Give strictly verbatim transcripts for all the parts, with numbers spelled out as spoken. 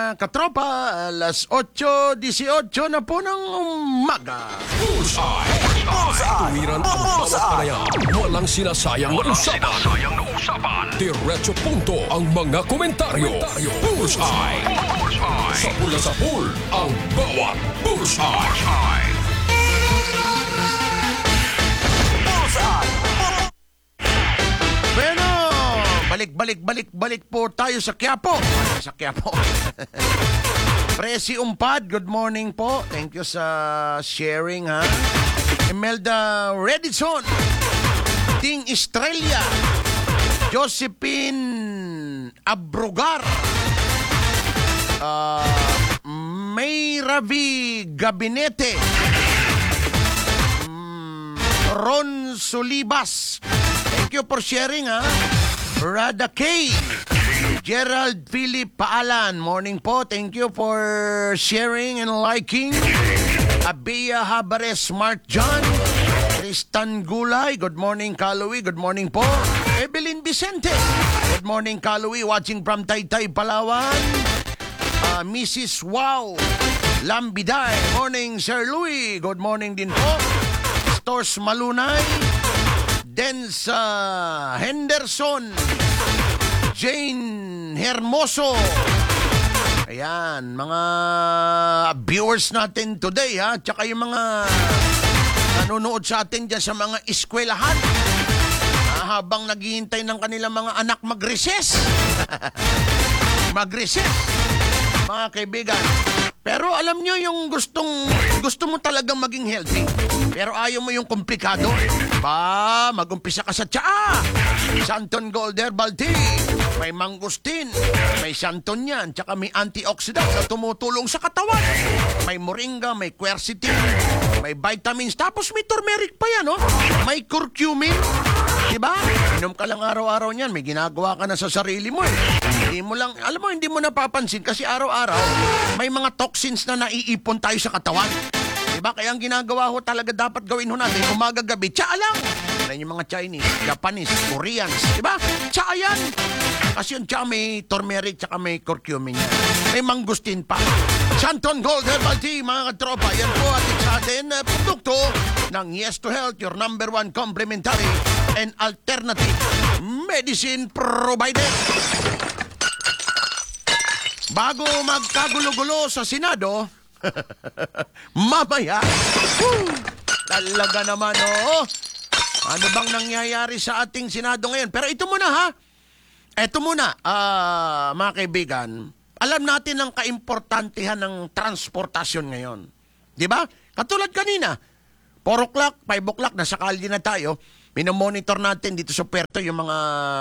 mga katropa, alas otso dieciocho na po ng umaga. Bullseye! Tuwiran ang bawat panayam. Walang sinasayang na usapan. Diretso punto ang mga komentaryo. Bullseye! Sa pula sa pool, ang bawat Bullseye! Bueno, balik, balik, balik, balik po tayo sa Quiapo. Sa Quiapo. Presi Umpad, good morning po. Thank you sa sharing, ha. Imelda Redison, Ting Estrella, Josephine Abrugar, uh, May Ravi Gabinete, um, Ron Solibas. Thank you for sharing, ha. Rada K, Gerald Philip Paalan, morning po. Thank you for sharing and liking. Abia Habares, Smart John, Tristan Gulay, good morning Kaloy, good morning po. Evelyn Vicente, good morning Kaloy, watching from Taytay, Palawan. uh, Missus Wow Lambiday, morning Sir Louie, good morning din po. Stores Malunay, Densa Henderson, Jane Hermoso. Ayan, mga viewers natin today, ha? Tsaka yung mga nanonood sa atin dyan sa mga eskwelahan, ah, habang naghihintay ng kanilang mga anak mag-recess. Mag-recess, mga kaibigan. Pero alam nyo yung gustong, gusto mo talagang maging healthy, pero ayaw mo yung komplikado. Ba, mag-umpisa ka sa tsaa. Santon Gold Herbal Tea, may mangustin, may santon yan, tsaka may antioxidant na tumutulong sa katawan. May moringa, may quercetin, may vitamins, tapos may turmeric pa yan, oh. May curcumin, diba? Inom ka lang araw-araw niyan, may ginagawa ka na sa sarili mo, eh. Hindi mo lang, alam mo, hindi mo napapansin kasi araw-araw may mga toxins na naiipon tayo sa katawan. Diba? Kaya ang ginagawa ho talaga dapat gawin ho natin umaga-gabi, tsaa lang. Yan yung mga Chinese, Japanese, Koreans, diba? Tsaa yan. Kasi yung tsaa may turmeric tsaka may curcumin yan. May mangustin pa. Santon Gold Herbal Tea, mga katropa. Yan po atin sa atin uh, produkto ng Yes to Health, your number one complementary and alternative medicine provider. Bago magkagulo-gulo sa Senado, mamaya, woo, talaga naman, oh. Ano bang nangyayari sa ating Senado ngayon? Pero ito muna, ha? Ito muna, uh, mga kaibigan. Alam natin ang kaimportantehan ng transportasyon ngayon. Di ba? Katulad kanina, four o'clock, five o'clock, nasa kalye na tayo. Minomonitor natin dito sa Puerto yung mga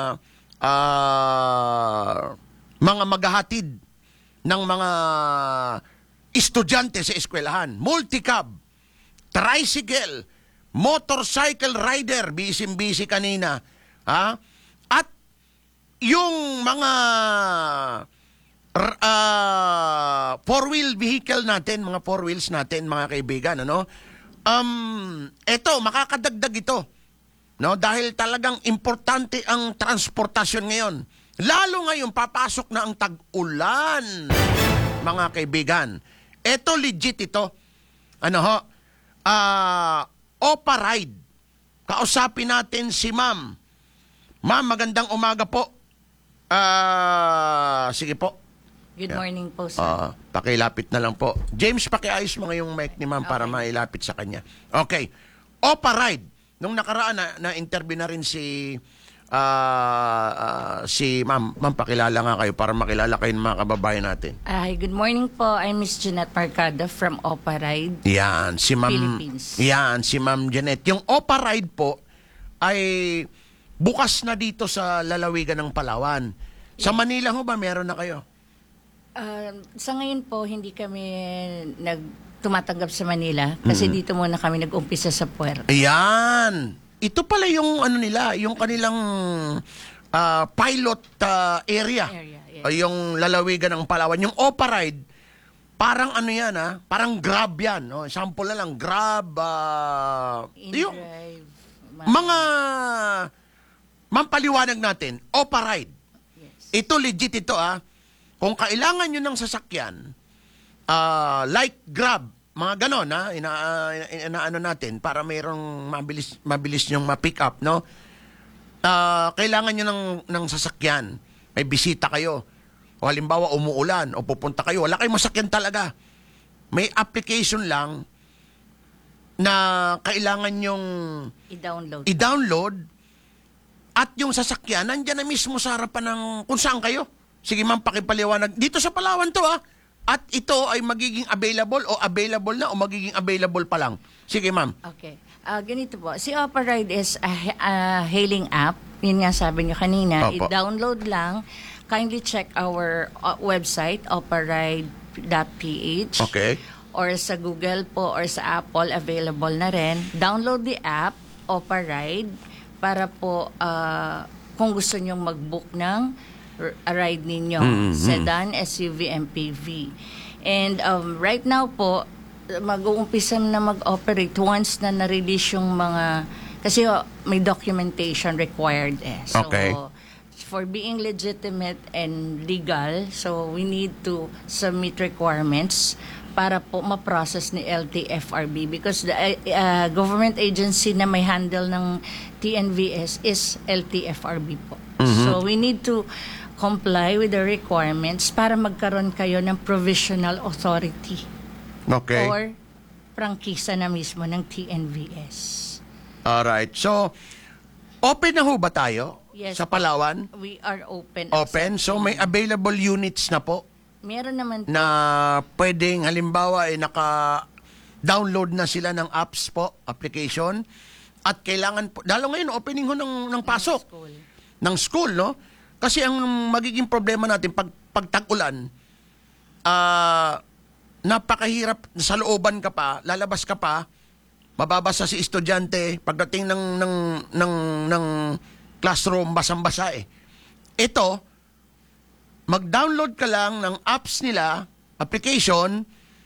uh, mga maghahatid ng mga estudyante sa eskwelahan. Multicab, tricycle, motorcycle rider, busy-busy kanina. Ha? At yung mga uh, four-wheel vehicle natin, mga four wheels natin, mga kaibigan, ano? Um, eto, makakadagdag ito. No? Dahil talagang importante ang transportasyon ngayon. Lalo ngayon, papasok na ang tag-ulan, mga kaibigan. Eto, legit ito. Ano ho? Uh, Opa Ride. Kausapin natin si Ma'am. Ma'am, magandang umaga po. Uh, sige po. Good morning po, sir. Uh, pakilapit na lang po. James, pakiayos mo ngayong mic ni Ma'am, okay, para mailapit sa kanya. Okay. Opa Ride. Nung nakaraan, na, na-interview na rin si... Uh, uh, si Ma'am, Ma'am, pakilala nga kayo para makilala kayo ng mga kababayan natin. Hi, good morning po. I'm Miss Jeanette Mercado from Opa Ride. Yan, si Ma'am Philippines. Yan, si Ma'am Jeanette. Yung Opa Ride po ay bukas na dito sa lalawigan ng Palawan. Sa yes. Manila ho ba meron na kayo? Uh, sa ngayon po, hindi kami nag tumatanggap sa Manila kasi mm. dito muna kami nag-umpisa sa Puerto. Ayan. Ito pala yung ano nila, yung kanilang uh, pilot uh, area. area yes. O yung lalawigan ng Palawan. Yung Opa Ride, parang ano yan, ha? Parang Grab yan. No? Sample na lang, Grab. Uh, yung, mga, mampaliwanag natin, Opa Ride. Yes. Ito legit ito, ha? kung kailangan nyo ng sasakyan, ah, like Grab, mga ganon, ha, ina, ina, inaano natin, para mayroong mabilis, mabilis nyong ma-pick up, no? Ah, kailangan nyo ng, ng sasakyan. May bisita kayo. O halimbawa, umuulan, o pupunta kayo, wala kayong masakyan talaga. May application lang na kailangan nyong I-download. i-download at yung sasakyan, nandyan na mismo sa harapan ng kung saan kayo. Sige ma'am, pakipaliwanag. Dito sa Palawan to ha. At ito ay magiging available o available na o magiging available pa lang. Sige ma'am. Okay. Ah, ganito po. Si Operide is a, a hailing app. Yun nga sabi niyo kanina. Opo. I-download lang. Kindly check our uh, website, operide dot p h. Okay. Or sa Google po or sa Apple, available na rin. Download the app, Operide, para po uh, kung gusto nyong mag-book ng r- a ride ninyo. Mm-hmm. Sedan, S U V, M P V. And um, right now po, mag-uumpisa na mag-operate once na na-release yung mga... Kasi oh, may documentation required eh. So, Okay. for being legitimate and legal, so we need to submit requirements para po ma-process ni L T F R B because the uh, government agency na may handle ng T N V S is L T F R B po. Mm-hmm. So we need to comply with the requirements para magkaroon kayo ng provisional authority Okay. or prangkisa na mismo ng T N V S. Alright. So, open na ho ba tayo Yes. sa Palawan? We are open. Open. So, may available units na po Meron naman po. na pwedeng halimbawa ay naka-download na sila ng apps po, application. At kailangan po, lalo ngayon, opening ho ng, ng pasok. School. Ng school, no? Kasi ang magiging problema natin pag, pag tag-ulan, ah, napakahirap, sa looban ka pa, lalabas ka pa, mababasa si estudyante, pagdating ng, ng, ng, ng classroom, basang-basa eh. Ito, mag-download ka lang ng apps nila, application,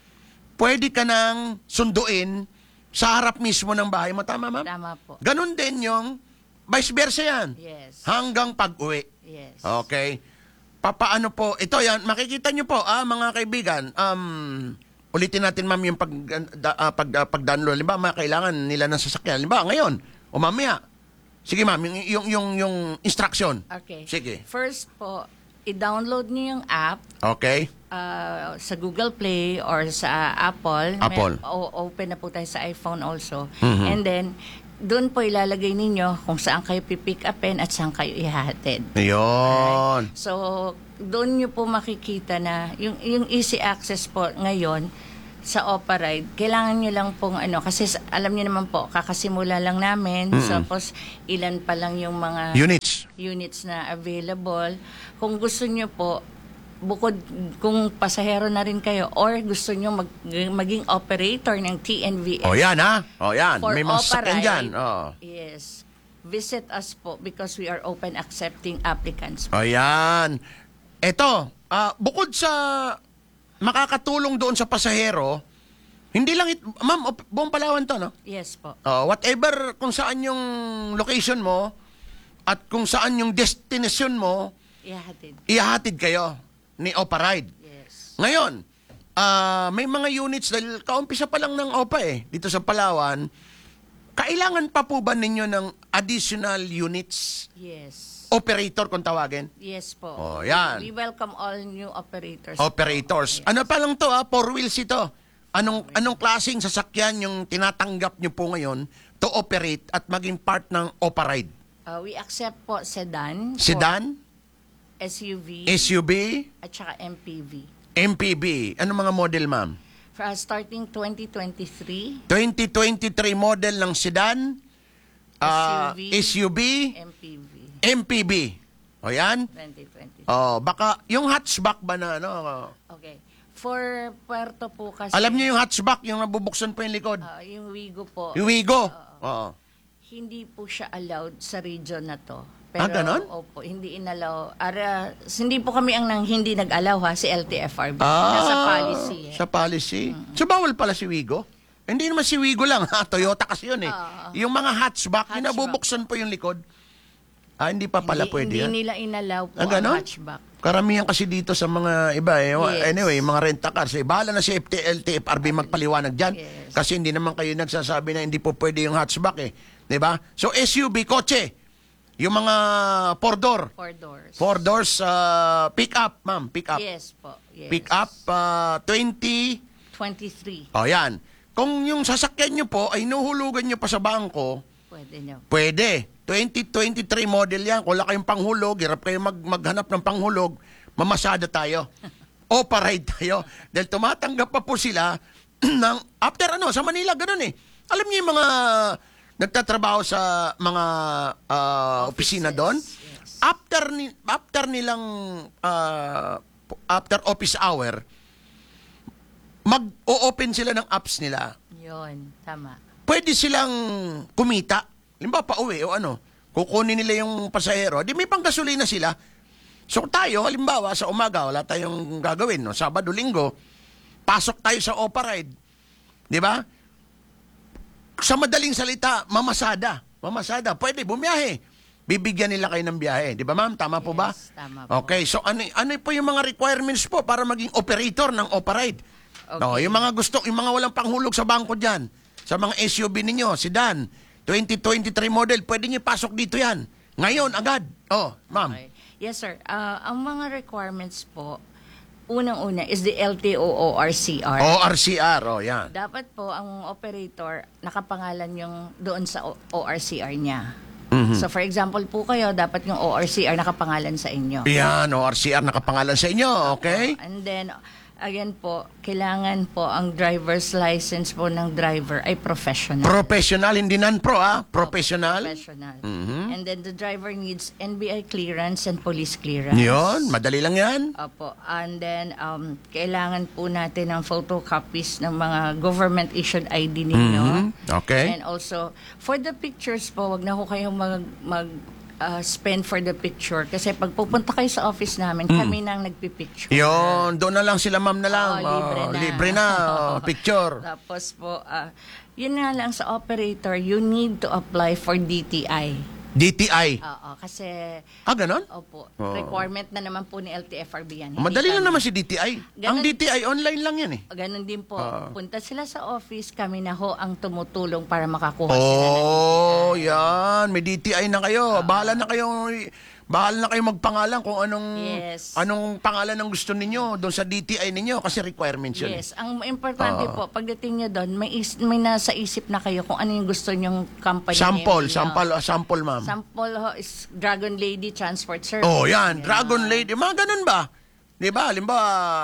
pwede ka nang sunduin sa harap mismo ng bahay mo. Tama, ma'am? Tama po. Ganon din yung vice versa yan. Yes. Hanggang pag-uwi. Yes. Okay. Papaano po, ito yan, makikita nyo po, ah, mga kaibigan, um, ulitin natin, ma'am, yung pag, da, ah, pag, ah, pag-download. Halimbawa, kailangan nila ng sasakyan. Halimbawa, ngayon, o mamaya. Sige, ma'am, yung, yung, yung, yung instruction. Okay. Sige. First po, i-download niyo yung app Okay. uh, sa Google Play or sa Apple. Apple. May- o- open na po tayo sa iPhone also. Mhm. And then, doon po ilalagay ninyo kung saan kayo pipick upin at saan kayo ihahatid. Ayun. So, doon nyo po makikita na yung, yung easy access po ngayon sa Operide, kailangan nyo lang pong ano, kasi sa- alam nyo naman po, kakasimula lang namin, tapos ilan pa lang yung mga Units. units na available. Kung gusto nyo po, bukod kung pasahero na rin kayo or gusto nyo mag, maging operator ng T N V S O yan, ha? O yan. for May mga sasakyan Operide, dyan. O. yes, visit us po because we are open accepting applicants. O yan. Ito, ah, bukod sa makakatulong doon sa pasahero, hindi lang, it, ma'am, op- buong Palawan to, no? Yes po. Uh, whatever kung saan yung location mo at kung saan yung destination mo, Ihahatid. ihahatid kayo ni Operide. Yes. Ngayon, ah, may mga units, dahil kaumpisa pa lang ng O P A eh, dito sa Palawan, kailangan pa po ba ninyo ng additional units? Yes. Operator kung tawagin? Yes po. Oh, yan. We welcome all new operators. Operators. Yes. Ano pa lang to ha? Four wheels ito. Anong anong klaseng sasakyan yung tinatanggap nyo po ngayon to operate at maging part ng Operide? Uh, we accept po sedan, po, Sedan, S U V, S U V, at saka M P V. M P V. Ano mga model, ma'am? For, uh, starting twenty twenty-three, twenty twenty-three model ng sedan, ah, S U V, S U V, M P V, M P V. O yan? twenty twenty-three. Oh, baka yung hatchback ba na ano? Okay. For Puerto po kasi... Alam niyo yung hatchback, yung nabubuksan po yung likod. uh, yung Wigo po, Yung Wigo. Oo. hindi po siya allowed sa region na to. Ah, ganon? Opo, hindi inalaw. Ara, hindi po kami ang nang hindi nag-allow ha, si L T F R B. Ah, Nasa policy. Eh. Sa policy. So, bawal pala si Wigo? Hindi naman si Wigo lang, ha? Toyota kasi yun eh. Ah. Yung mga hatchback, yung Hatchback. nabubuksan po yung likod. Ah, hindi pa pala hindi, pwede hindi yan? nila inalaw po Ah, ang ganon? hatchback. Karamihan kasi dito sa mga iba eh. Yes. Anyway, mga rent-a-cars. Eh, bahala na si F T L T F R B magpaliwanag dyan. Yes. Kasi hindi naman kayo nagsasabi na hindi po pwede yung hatchback eh. Diba? So S U V, kotse. Yung mga four-door. Four doors. Four doors, uh, pick-up, ma'am. Pick-up. Yes po. Yes. Pick-up, uh, twenty. twenty-three. O, yan. Kung yung sasakyan nyo po ay nuhulugan nyo pa sa bangko, Pwede nyo. pwede. twenty twenty-three model yan. Kung wala kayong panghulog, hirap kayo mag maghanap ng panghulog, mamasada tayo. Operate tayo. Dahil tumatanggap pa po sila ng, after ano, sa Manila, ganun eh. Alam niyo yung mga nagtatrabaho sa mga ah, opisina doon? Yes. After, ni, after nilang, ah, after office hour, mag-o-open sila ng apps nila. Yun. Tama. Pwede silang kumita. Limba pa uwi o ano, kukunin nila yung pasahero, di may panggasolina sila. So tayo, halimbawa, sa umaga, wala tayong gagawin, no? Sabado, linggo, pasok tayo sa Operide. Di ba? Sa madaling salita, mamasada. Mamasada. Pwede, bumiyahe. Bibigyan nila kayo ng biyahe. Di ba, ma'am? Tama po ba? Yes, tama po. Okay, so ano, ano po yung mga requirements po para maging operator ng Operide? Okay. No, yung mga gusto, yung mga walang panghulog sa bangko dyan, sa mga S U V ninyo, sedan, twenty twenty-three model, pwede niyo pasok dito yan. Ngayon, agad. Oh, ma'am. Okay. Yes, sir. Ah, ang mga requirements po, unang-una is the L T O O R C R. O R C R, oh, yan. Dapat po ang operator nakapangalan yung doon sa O- ORCR niya. Mhm. So for example po kayo, dapat yung O R C R nakapangalan sa inyo. Yan, O R C R nakapangalan sa inyo, okay? And then, again po, kailangan po ang driver's license po ng driver ay professional. Professional, hindi non-pro, ah. Professional. Professional. Mhm. And then the driver needs N B I clearance and police clearance. Yun, madali lang yan. Opo. And then, um, kailangan po natin ng photocopies ng mga government-issued I D ninyo. Mhm. Okay. And also, for the pictures po, wag na ho kayong mag, mag uh, spend for the picture. Kasi pag pupunta kayo sa office namin, kami nang nagpipicture. Yun, doon na lang sila, ma'am, na lang. Oo, libre Oh, na. libre na, oh, picture. Tapos po, ah, yun nga lang sa operator, you need to apply for D T I. D T I. Oo, kasi, Ah, ganon? opo, Oo. requirement na naman po ni L T F R B yan. Hindi Madali lang kami. naman si D T I. Ang Ganon. D T I, online lang yan eh. Ganon din po. Ah. Punta sila sa office, kami na ho ang tumutulong para makakuha sila ng Oh, yan. May D T I na kayo. Bahala na kayo. Bahala na kayo magpangalan kung anong Yes. anong pangalan ang gusto ninyo doon sa D T I ninyo kasi requirements yun. Yes, ang importante Ah. po, pagdating nyo doon, may, is, may nasa isip na kayo kung ano yung gusto nyong company Sample, name, sample, no? ah, sample, ma'am. Sample ho is Dragon Lady Transport Service. Oh, yan. Dragon Lady. Mga ganun ba? Di ba? Halimbawa,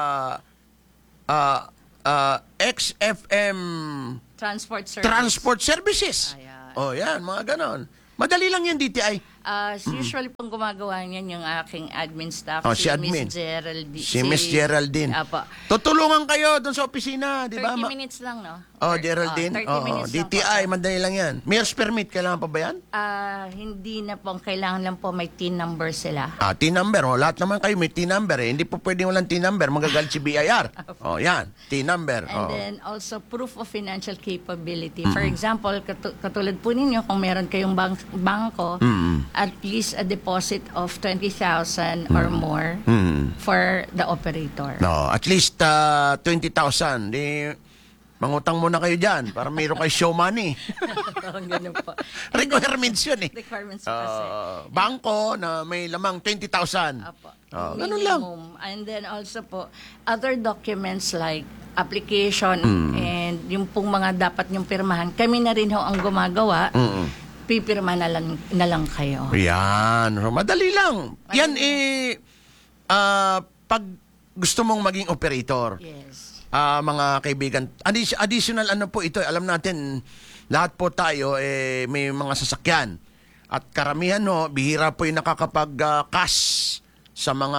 ah, ah, X F M Transport Service. Transport Services. Ayan. Oh, yan. Mga ganun. Madali lang yan, D T I. Ah, usually pong gumagawa niyan yung aking admin staff, Oh, si admin. Miss Geraldine. Si Miss Geraldine. Apo. Tutulungan kayo doon sa opisina, di ba? thirty Ma- minutes lang, no? Oh, Thir- Geraldine. oh, thirty Oo, minutes D lang T po. I, madali lang yan. Mayor's permit, kailangan pa ba yan? Ah, hindi na po. Kailangan lang po may T N number sila. Ah, T number. Oh, lahat naman kayo may T number eh. Hindi po pwedeng walang T number. Magagalit si B I R. Oh, yan. T number. Oh. And then also proof of financial capability. For example, katu- katulad po ninyo, kung meron kayong bank- bangko, at least a deposit of twenty thousand or more for the operator. No, at least uh, twenty thousand. Di, mangutang muna kayo dyan para mayroon kayo show money. Ganun po. Requirements yun eh. Requirements po kasi. Uh, bangko na may lamang twenty thousand. Apo. Oh, ganun lang. Minimum. And then also po, other documents like application Mm. and yung pong mga dapat yung pirmahan, kami na rin ho ang gumagawa. Pipirma na lang, na lang kayo. Yan. Madali lang. Yan eh, ah, pag gusto mong maging operator, Yes. ah, mga kaibigan, addi- additional ano po ito, alam natin, lahat po tayo eh, may mga sasakyan. At karamihan no, bihira po yung nakakapag-cash sa mga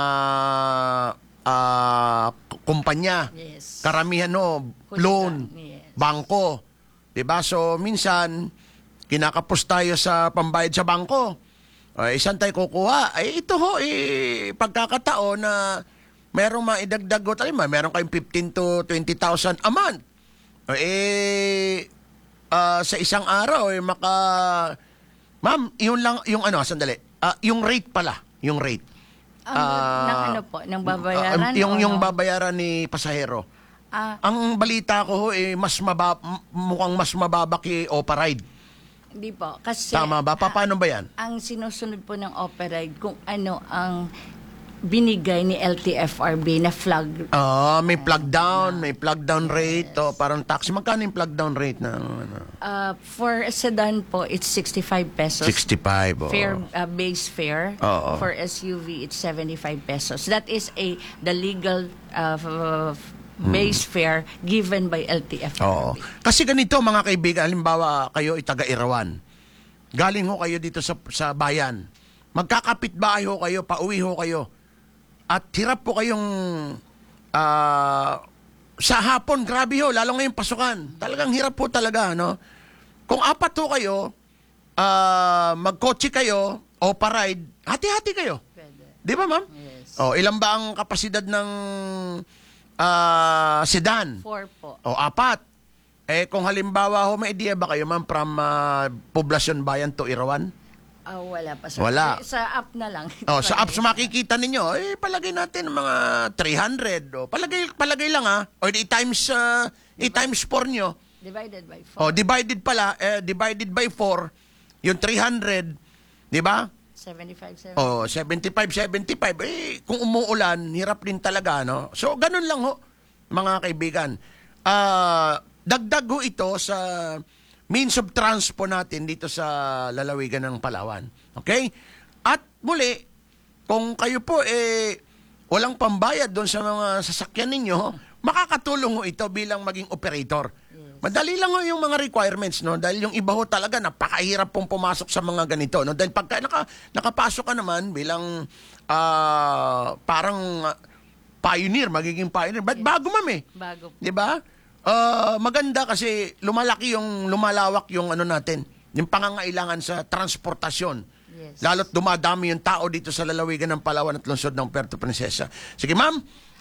ah, k- kumpanya. Yes. Karamihan no, Hulugan, loan, yes. bangko. 'Di ba? So minsan kinakapos tayo sa pambayad sa bangko. Ay, saan tayo kukuha? Ay, ito ho, eh, pagkakataon na merong maidagdag o tayo, meron kayong fifteen to twenty thousand a month. Eh, ah, sa isang araw, eh, maka... Ma'am, yun lang, yung ano, sandali. Ah, yung rate pala, yung rate. Ang, Ah, ng ano po, ng babayaran? Ah, yung o yung ng- babayaran ni pasahero. Ah, Ang balita ko ho eh mas maba, m- mukhang mas mababa kay Operide. hindi po. Kasi, Tama ba? Pa- Paano ba 'yan? ang sinusunod po ng Operide kung ano ang binigay ni L T F R B na flag. Ah, may plug down, may plug down rate, o parang taxi. Magkano yung plug down rate na ano? Uh, for a sedan po, it's sixty-five pesos. sixty-five. Oh. Fare, uh, base fare. Oo. For S U V, it's seventy-five pesos. That is a the legal uh, f- base fare given by L T F R B. Oo. Kasi ganito mga kaibigan, halimbawa kayo ay taga-Irawan. Galing ho kayo dito sa sa bayan. Magkakapit bahay ho kayo, pauwi ho kayo. At hirap po kayong ah, sa hapon, grabe ho, lalo ngayong pasukan. Talagang hirap po talaga, no? Kung apat ho kayo, ah, magkotse kayo, o paride, hati-hati kayo. Pwede. Di ba, ma'am? Yes. O, ilan ba ang kapasidad ng ah, sedan? Four po. O, apat. Eh, kung halimbawa ho, may idea ba kayo, ma'am, from ah, Poblacion Bayan to Irawan? Ah, wala pa. Sir. Wala. Eh, Sa app na lang. Oh, sa apps makikita ninyo, eh, palagay natin mga three hundred. O, palagay, palagay lang, ha? O, di times, uh, i-times four nyo. Divided by O, four. divided pala, eh, divided by four, yung three hundred, di ba? seventy-five, seventy. O, seventy-five, seventy-five. Eh, kung umuulan, hirap din talaga, no? So, ganun lang ho, mga kaibigan. Ah, dagdag ho ito sa means of transport natin dito sa lalawigan ng Palawan. Okay? At muli, kung kayo po eh walang pambayad doon sa mga sasakyan ninyo, makakatulong ho ito bilang maging operator. Madali lang ho yung mga requirements, no? Dahil yung iba ho talaga napakahirap pong pumasok sa mga ganito, no? Dahil pagka naka, nakapasok ka naman bilang ah, parang ah, pioneer, magiging pioneer. Ba't bago, ma'am eh? Bago po. Di ba? Ah, maganda kasi lumalaki yung lumalawak yung ano natin, yung pangangailangan sa transportasyon. Yes. Lalo't dumadami yung tao dito sa lalawigan ng Palawan at lungsod ng Puerto Princesa. Sige, ma'am.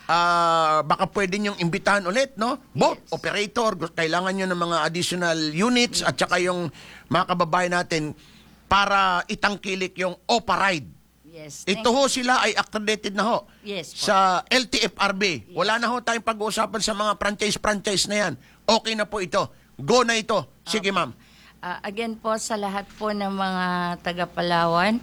Ah, baka pwede niyong imbitahan ulit, no? Boat, Yes. operator, gu- kailangan niyo ng mga additional units at saka yung mga kababayan natin para itangkilik yung Operide. Yes. Ito ho sila ay accredited na ho Yes po. sa L T F R B. Wala na ho tayong pag-uusapan sa mga franchise-franchise na yan. Okay na po ito. Go na ito. Sige, ma'am. Uh, again po sa lahat po ng mga taga-Palawan,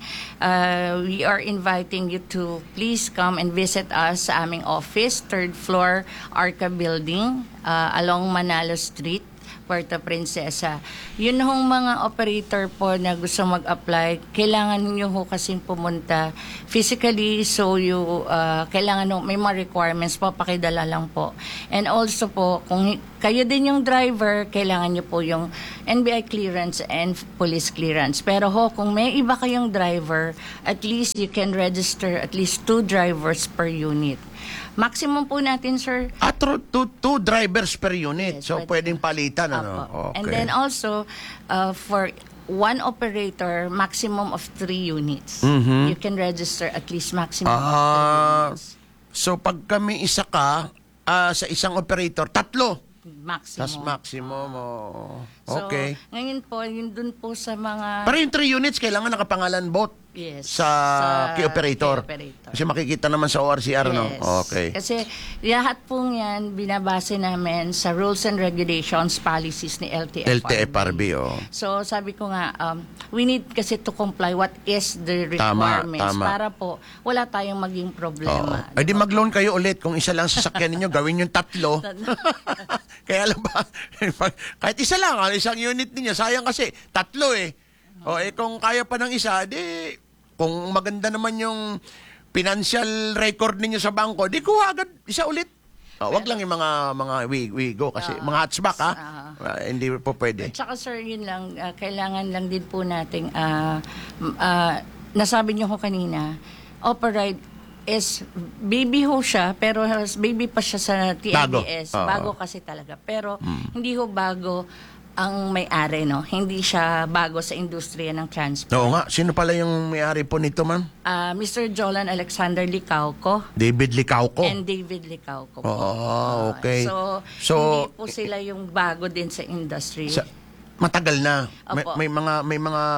uh, we are inviting you to please come and visit us sa aming office, third floor, Arca Building, uh, along Manalo Street, Puerto Princesa. Yun hong mga operator po na gusto mag-apply, kailangan niyo ho kasing pumunta physically, so you, uh, kailangan ho, may mga requirements po, pakidala lang po. And also po, kung hi- kayo din yung driver, kailangan niyo po yung N B I clearance and police clearance. Pero ho, kung may iba kayong driver, at least you can register at least two drivers per unit. Maximum po natin, sir, At two, two, two drivers per unit. Yes, so, pwede. pwedeng palitan, ano? Apo. Okay. And then also, uh, for one operator, maximum of three units. You can register at least maximum of three Mm-hmm. Ah, units. so, pag kami isa ka, ah, sa isang operator, tatlo. Maximum. Tas maximum. Oh. So, Okay. ngayon po, yun dun po sa mga... Pero yung three units, kailangan nakapangalan both. Yes. Sa, key operator. key operator. Kasi makikita naman sa O R C R, no? Yes. Okay. Kasi lahat pong yan, binabase namin sa rules and regulations, policies ni L T F R B. L T F R B, oh. So, sabi ko nga, um, we need kasi to comply what is the Tama, requirements tama. para po wala tayong maging Oo. problema. Ay di mag-loan kayo ulit kung isa lang sasakyan ninyo, gawin yung tatlo. Kaya alam ba, kahit isa lang, ah, isang unit ninyo, sayang kasi, tatlo eh. O eh kung kaya pa ng isa, di, kung maganda naman yung financial record ninyo sa bangko, di kuha agad isa ulit. Oh, wag lang yung mga mga we, we go kasi mga hatchback ha. Ah, hindi po pwede. Tsaka sir, yun lang, ah, kailangan lang din po nating, ah, m- ah, nasabi niyo ko kanina, Operide is, baby ho siya, pero baby pa siya sa T N B S. Bago. Oo. Bago kasi talaga. Pero hindi ho bago ang may-ari, no? Hindi siya bago sa industriya ng transport. Oo nga, sino pala yung may-ari po nito, ma'am? Ah, Mister Jolan Alexander Licauco David Licauco. and David Licauco po. Oh, okay. So, So, hindi po sila yung bago din sa industry. Sa, matagal na. May, Opo. may mga may mga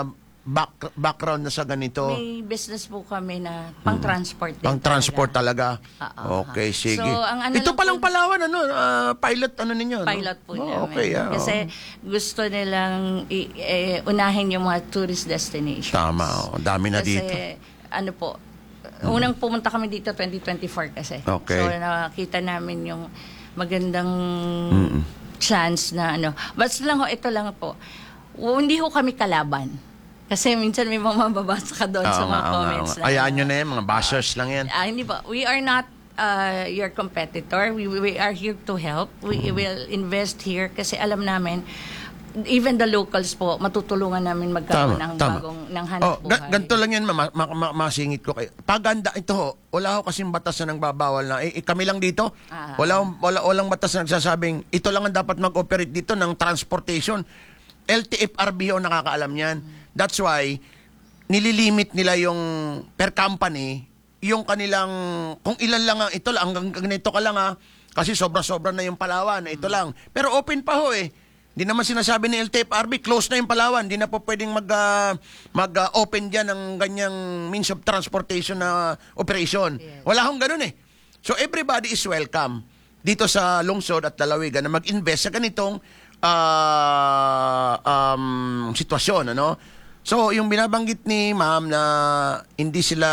back, background na sa ganito? May business po kami na pang-transport din Pang transport talaga? Oo. Okay, sige. So, ang ano Ito lang palang po- Palawan, ano, ah, pilot ano ninyo? no? Pilot po Oh, namin. okay, ah, Kasi oh. gusto nilang i- eh, unahin yung mga tourist destinations. Tama, oh, dami na Kasi, dito. ano po, unang pumunta kami dito twenty twenty-four kasi. Okay. So, nakakita namin yung magandang chance na ano. Basta lang ho, ito lang po. W- Hindi ho kami kalaban. Kasi minsan may mga mababasa ka doon sa Oo mga nga, oo nga, comments. oo nga. Ayaan nyo na yan, mga bashers lang yan. Ah, hindi ba? We are not uh, your competitor. We, we are here to help. We Mm-hmm. will invest here kasi alam namin, even the locals po, matutulungan namin magkaroon ng bagong, ng hanap Oh, ga- buhay. ganito lang yan, ma- ma- ma- masingit ko kayo. Paganda, ito ho, wala ho kasing batas na nagbabawal na, eh, eh, kami lang dito, Ah. wala, hong- wala, walang batas na nagsasabing, ito lang ang dapat mag-operate dito ng transportation. L T F R B ho nakakaalam yan. That's why, nililimit nila yung per company, yung kanilang, kung ilan lang ang, ito lang, hanggang ganito ka lang ha, kasi sobra-sobra na yung Palawan, ito lang. Pero open pa ho eh. Hindi naman sinasabi ni L T F R B, close na yung Palawan. Hindi na po pwedeng mag, ah, mag-open dyan ng ganyang means of transportation na operation. Yes. Wala hong ganun eh. So everybody is welcome dito sa Lungsod at Lalawigan na mag-invest sa ganitong ah, um, sitwasyon. Ano? So yung binabanggit ni ma'am na hindi sila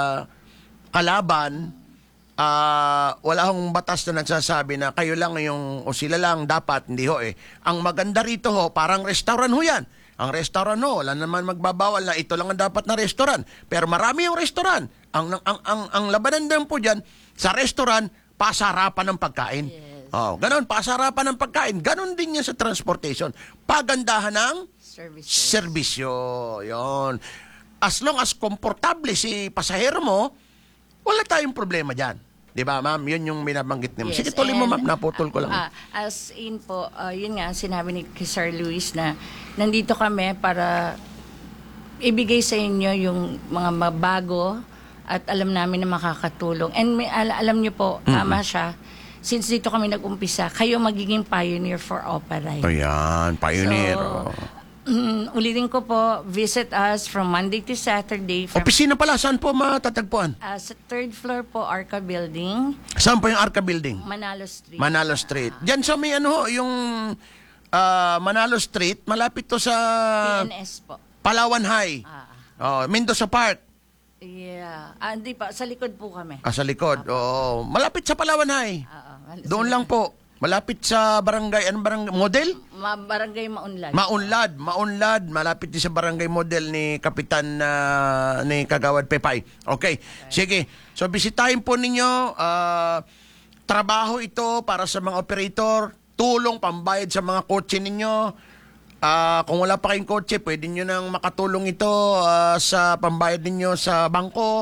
kalaban, Ah, wala hong batas na nagsasabi na kayo lang yung o sila lang dapat, hindi ho eh. Ang maganda rito ho, parang restaurant ho yan. Ang restaurant ho, wala naman magbabawal na ito lang ang dapat na restaurant. Pero marami yung restaurant. Ang ang ang, ang labanan din po diyan sa restaurant, pasarapan ng pagkain. Yes. Oh, ganon, pasarapan ng pagkain. Ganon din yan sa transportation. Pagandahan ng Services. serbisyo. Yon. As long as komportable si pasahero mo, wala tayong problema dyan. Di ba, ma'am? Yun yung binabanggit niyo. Yes, Sige, tuloy mo, and, ma'am. Naputol ko lang. ah, as in po, ah, yun nga, sinabi ni Sir Luis na nandito kami para ibigay sa inyo yung mga mabago at alam namin na makakatulong. And may, al- alam niyo po, tama siya, since dito kami nag-umpisa, kayo magiging pioneer for Opera. Ayan, pioneer. So, oh. Mm, ulitin ko po, visit us from Monday to Saturday from Opisina pala, saan po matatagpuan? ah, sa third floor po, Arca Building, Saan po yung Arca Building? Manalo Street. Manalo Street. Diyan sa may ano, ho, yung ah, Manalo Street, malapit to sa P N S po. Palawan High. Ah, Oh, Mendoza Park. yeah. Ah, hindi pa, sa likod po kami. Ah, sa likod. Oo. Malapit sa Palawan High. Ah, ah, Doon lang po. Malapit sa barangay, anong barangay? Model? Ma- barangay Maunlad. Maunlad, Maunlad, malapit din sa barangay model ni Kapitan ah, ni Kagawad Pepay. Okay. Sige. So bisitahin po ninyo ah, trabaho ito para sa mga operator, tulong pambayad sa mga kotse ninyo. Ah, kung wala pa kayong kotse, pwede nyo nang makatulong ito ah, sa pambayad ninyo sa bangko.